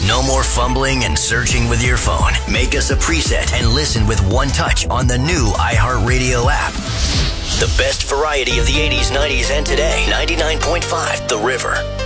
No more fumbling and searching with your phone. Make us a preset and listen with one touch on the new iHeartRadio app. The best variety of the 80s, 90s, and today. 99.5 The River.